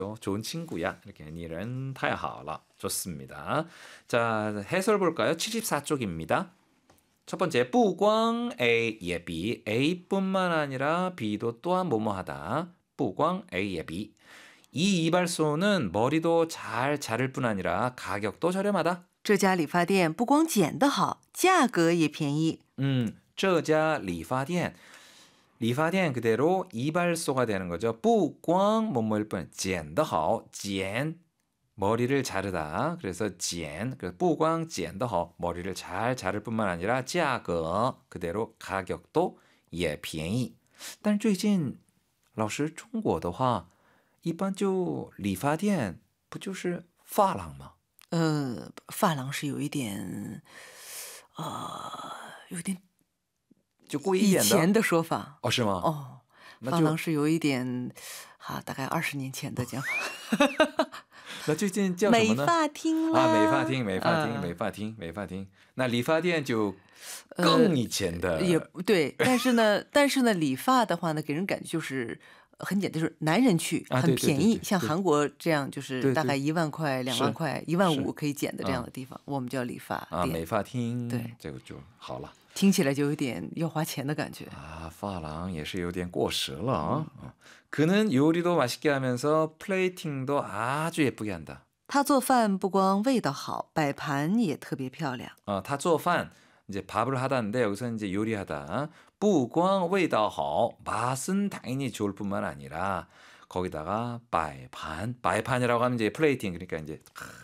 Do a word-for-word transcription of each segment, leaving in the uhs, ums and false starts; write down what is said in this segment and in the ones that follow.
좋은 친구야. 이렇게 你人太好了. 좋습니다. 자, 해설 볼까요? 칠십사 쪽입니다. 첫 번째, 不光 A 也 B. A뿐만 아니라 B도 또한 뭐뭐하다. 不光 A 也 B. 이 이발소는 머리도 잘 자를 뿐 아니라 가격도 저렴하다. 这家理发店不光剪得好，价格也便宜。 음, 这家理发店 理发店 그대로 이발소가 되는 거죠. 不光 뭐뭐일 뿐, 剪得好, 剪 머리를 자르다. 그래서 剪, 그래서 不光剪得好 머리를 잘 자를 뿐만 아니라 价格 그대로 가격도 也便宜. 但最近老师中国的话一般就理发店不就是发廊吗？ 呃，发廊是有一点，呃，有点就贵一以点的前的说法。 哦，是吗？ 哦， 那就发廊是有一点，哈、大概二十年前的讲法。 那最近叫什么美呢？ 发厅啦， 啊，美发厅，美发厅， 啊美发厅，美发厅。那理发店就更以前的， 也不对，但是呢，但是呢，理发的话呢，给人感觉就是很简单，就是男人去啊对对很便宜， 对对对像韩国这样，就对对是大概一万块、两万是块、一万是五可以剪的这样啊的地方，我们叫理发啊，美店， 发厅， 对这个就好了。 听起来就有点要花钱的感觉。 啊，发廊也是有点过时了啊。 그는 요리도 맛있게 하면서 플레이팅도 아주 예쁘게 한다. 他做饭不光味道好，摆盘也特别漂亮。 어, 他做饭 이제 밥을 하다인데 여기서 이제 요리하다. 不光味道好, 맛은 당연히 좋을 뿐만 아니라 거기다가 摆盘, 摆盘이라고 하면 이제 플레이팅, 그러니까 이제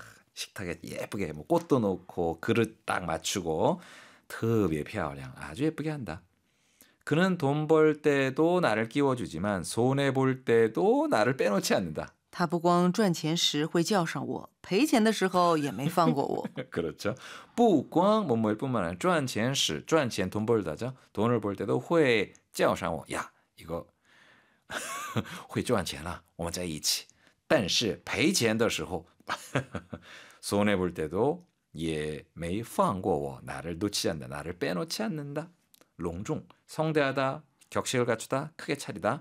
식탁에 예쁘게 뭐 꽃도 놓고 그릇 딱 맞추고 特别漂亮, 아주 예쁘게 한다. 그는 돈 벌 때도 나를 끼워주지만 손해 볼 때도 나를 빼놓지 않는다. 他不光赚钱时会叫上我，赔钱的时候也没放过我。 그렇죠. 不光 뭐뭐일 뿐만 아니라 赚钱时, 赚钱 돈 벌다죠. 돈을 벌 때도 会叫上我. 야, 이거 会赚钱了,我们在一起. 但是赔钱的时候 손해 볼 때도 也没放过我. 나를 놓치지 않는다. 나를 빼놓지 않는다. 롱중, 성대하다, 격식을 갖추다, 크게 차리다.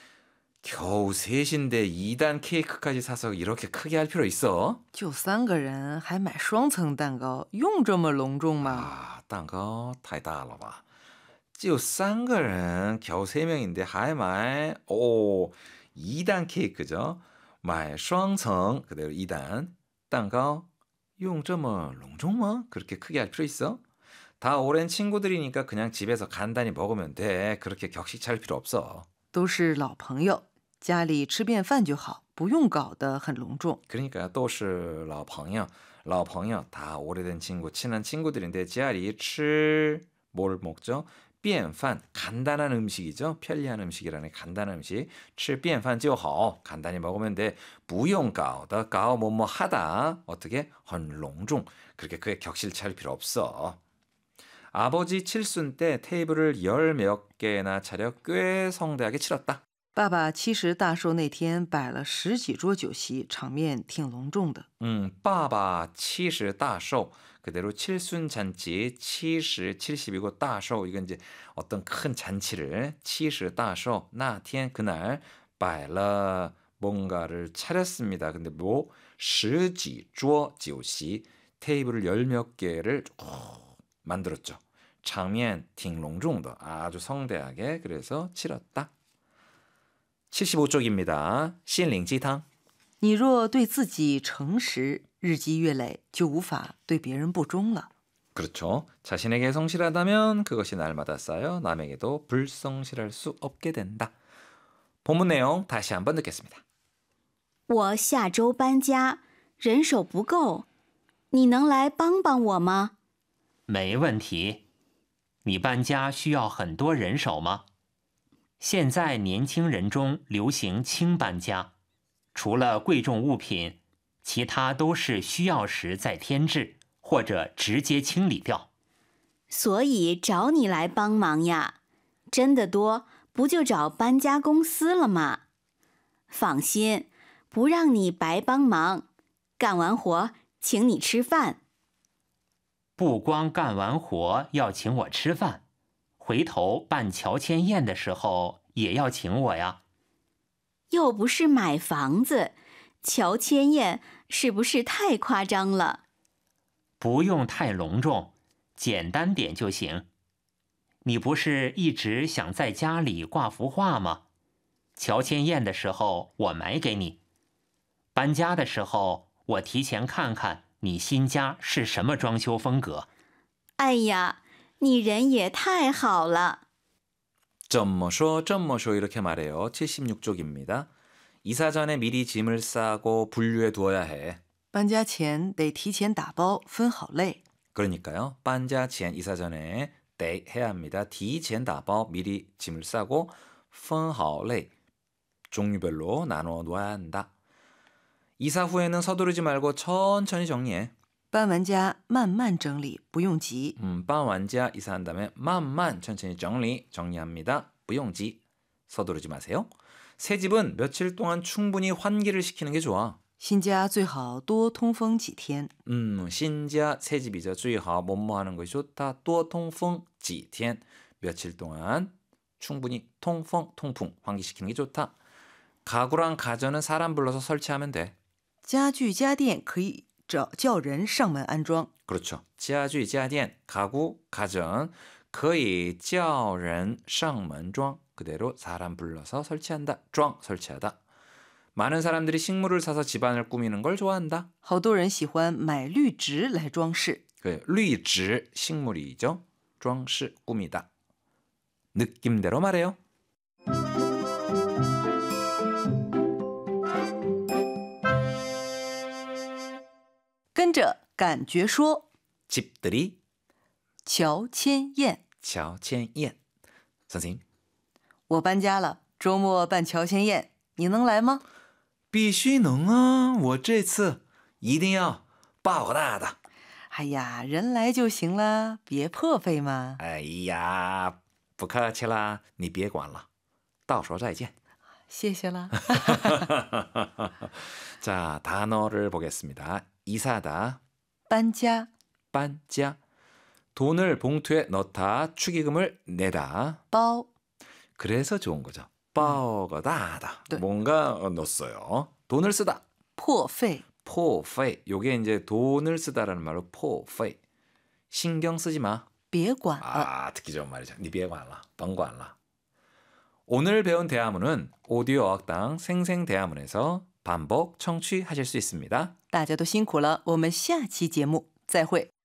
겨우 셋인데 이 단 케이크까지 사서 이렇게 크게 할 필요 있어? 就三个人还买双层蛋糕，用这么隆重吗？ 아, 蛋糕太大了吧. 只有三个人, 겨우 세 명인데 还买 오, 이 단 케이크죠. 买双层 그대로 이 단 蛋糕用这么隆重吗? 그렇게 크게 할 필요 있어? 다 오랜 친구들이니까 그냥 집에서 간단히 먹으면 돼. 그렇게 격식 차릴 필요 없어. 都是老朋友，家里吃便饭就好，不用搞得很隆重。 그러니까 都是老朋友, 老朋友, 다 오래된 친구, 친한 친구들인데 자리 吃 뭘 먹죠? 便饭, 간단한 음식이죠. 편리한 음식이라는 간단한 음식. 吃便饭就好, 간단히 먹으면 돼. 不用搞的, 搞 뭐뭐 하다. 어떻게? 很隆重. 그렇게 크게 격실 차릴 필요 없어. 아버지 칠순 때 테이블을 열 몇 개나 차려 꽤 성대하게 치렀다. 爸爸七十大寿那天摆了十几桌酒席，场面挺隆重的。 음, 爸爸七十大寿 그대로 칠순 잔치 칠십, 칠십이고 大寿 이건 이제 어떤 큰 잔치를 七十大寿 那天 그날 摆了 뭔가를 차렸습니다. 근데 뭐十几桌酒席 테이블을 열 몇 개를 만들었죠. 장면 挺隆重的 아주 성대하게 그래서 치렀다. 칠십오 쪽입니다. 心灵鸡汤. 你若对自己诚实，日积月累，就无法对别人不忠了。 그렇죠. 자신에게 성실하다면 그것이 날마다 쌓여 남에게도 불성실할 수 없게 된다. 본문 내용 다시 한번 듣겠습니다. 我下周搬家，人手不够，你能来帮帮我吗？ 没问题。你搬家需要很多人手吗？现在年轻人中流行轻搬家，除了贵重物品，其他都是需要时再添置，或者直接清理掉。 所以找你来帮忙呀。真的多，不就找搬家公司了吗？放心，不让你白帮忙，干完活请你吃饭。 不光干完活要请我吃饭，回头办乔迁宴的时候也要请我呀。 又不是买房子， 乔迁宴是不是太夸张了？ 不用太隆重，简单点就行。你不是一直想在家里挂幅画吗？乔迁宴的时候我买给你，搬家的时候我提前看看你新家是什么装修风格。 哎呀，你人也太好了。 怎么说怎么说이렇게 말해요. 칠십육 쪽입니다. 이사 전에 미리 짐을 싸고 분류해 두어야 해. 搬家前得提前打包分好类。 그러니까요. 搬家前 이사 전에 때 해야 합니다. 提前打包 미리 짐을 싸고 分好类 종류별로 나눠 놓아야 한다. 이사 후에는 서두르지 말고 천천히 정리해. 搬完家慢慢整理，不用急。 음, 搬完家 이사한 다음에 만만 천천히 정리, 정리합니다. 不用急. 서두르지 마세요. 새 집은 며칠 동안 충분히 환기를 시키는 게 좋아. 新家最好多通风几天。 음, 신자 새 집이죠. 最好 뭐뭐 하는 것이 좋다. 多通风几天 며칠 동안 충분히 통풍, 통풍 환기시키는 게 좋다. 가구랑 가전은 사람 불러서 설치하면 돼. 家具家电可以找叫人上门安装。 그렇죠. 家具家电 가구, 가전 可以叫人上门装 그대로 사람 불러서 설치한다. 装 설치하다. 많은 사람들이 식물을 사서 집안을 꾸미는 걸 좋아한다. 好多人喜欢买绿植来装饰。 그绿植 식물이죠. 装饰 꾸미다. 느낌대로 말해요. 跟着感觉说。 집들이 乔迁宴。 乔迁宴. 선생님. 我搬家了，周末办乔迁宴，你能来吗？ 必须能啊！我这次一定要报大的。 哎呀，人来就行了，别破费嘛。 哎呀，不客气啦，你别管了，到时候再见。 谢谢啦。 자, 단어를 보겠습니다. 이사다, 搬家， 搬家, 돈을 봉투에 넣다, 축의금을 내다. 包， 그래서 좋은 거죠. 빠거다다. 네. 뭔가 넣었어요. 돈을 쓰다. 破费， 포페이. 요게 이제 돈을 쓰다라는 말로 포페이. 신경 쓰지 마. 别管了。 아, 듣기 좋은 말이죠. 니别管了,甭管了. 오늘 배운 대화문은 오디오 어학당 생생대화문에서 반복 청취하실 수 있습니다. 大家都辛苦了，我们下期节目再会。